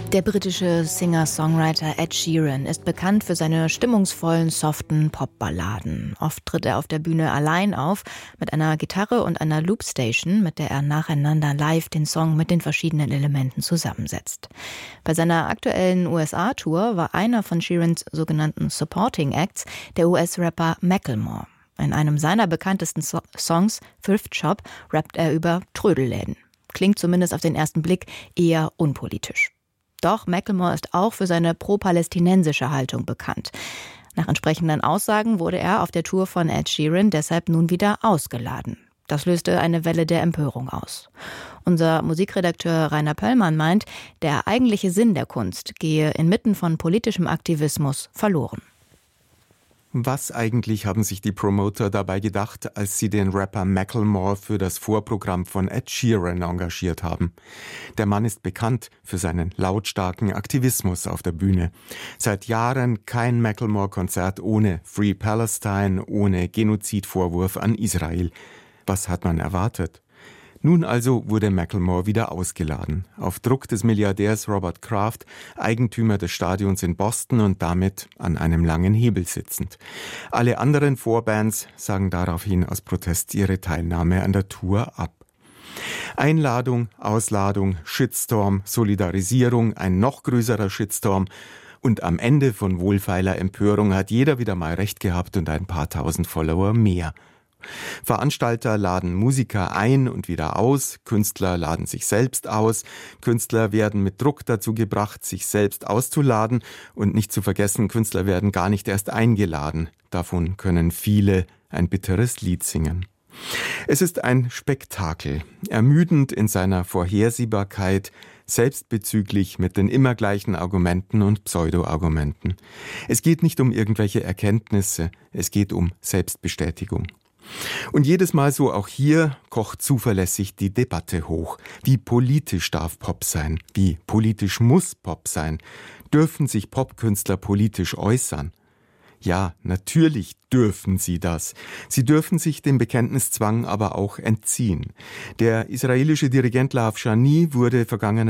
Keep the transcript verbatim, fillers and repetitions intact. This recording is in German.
Der britische Singer-Songwriter Ed Sheeran ist bekannt für seine stimmungsvollen, soften Popballaden. Oft tritt er auf der Bühne allein auf, mit einer Gitarre und einer Loopstation, mit der er nacheinander live den Song mit den verschiedenen Elementen zusammensetzt. Bei seiner aktuellen U S A-Tour war einer von Sheerans sogenannten Supporting Acts der U S-Rapper Macklemore. In einem seiner bekanntesten so- Songs, Thrift Shop, rappt er über Trödelläden. Klingt zumindest auf den ersten Blick eher unpolitisch. Doch Macklemore ist auch für seine pro-palästinensische Haltung bekannt. Nach entsprechenden Aussagen wurde er auf der Tour von Ed Sheeran deshalb nun wieder ausgeladen. Das löste eine Welle der Empörung aus. Unser Musikredakteur Rainer Pöllmann meint, der eigentliche Sinn der Kunst gehe inmitten von politischem Aktivismus verloren. Was eigentlich haben sich die Promoter dabei gedacht, als sie den Rapper Macklemore für das Vorprogramm von Ed Sheeran engagiert haben? Der Mann ist bekannt für seinen lautstarken Aktivismus auf der Bühne. Seit Jahren kein Macklemore-Konzert ohne Free Palestine, ohne Genozidvorwurf an Israel. Was hat man erwartet? Nun also wurde Macklemore wieder ausgeladen. Auf Druck des Milliardärs Robert Kraft, Eigentümer des Stadions in Boston und damit an einem langen Hebel sitzend. Alle anderen Vorbands sagen daraufhin aus Protest ihre Teilnahme an der Tour ab. Einladung, Ausladung, Shitstorm, Solidarisierung, ein noch größerer Shitstorm. Und am Ende von wohlfeiler Empörung hat jeder wieder mal recht gehabt und ein paar tausend Follower mehr. Veranstalter laden Musiker ein und wieder aus, Künstler laden sich selbst aus, Künstler werden mit Druck dazu gebracht, sich selbst auszuladen und nicht zu vergessen, Künstler werden gar nicht erst eingeladen. Davon können viele ein bitteres Lied singen. Es ist ein Spektakel, ermüdend in seiner Vorhersehbarkeit, selbstbezüglich mit den immer gleichen Argumenten und Pseudo-Argumenten. Es geht nicht um irgendwelche Erkenntnisse, es geht um Selbstbestätigung. Und jedes Mal so auch hier kocht zuverlässig die Debatte hoch. Wie politisch darf Pop sein? Wie politisch muss Pop sein? Dürfen sich Popkünstler politisch äußern? Ja, natürlich dürfen sie das. Sie dürfen sich dem Bekenntniszwang aber auch entziehen. Der israelische Dirigent Laaf Shani wurde vergangenen